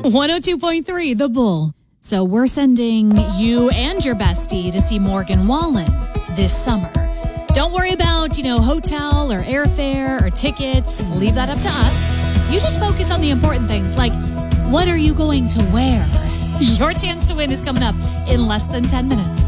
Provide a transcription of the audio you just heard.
102.3 The Bull. So we're sending you and your bestie to see Morgan Wallen this summer. Don't worry about, hotel or airfare or tickets. Leave that up to us. You just focus on the important things, like what are you going to wear? Your chance to win is coming up in less than 10 minutes.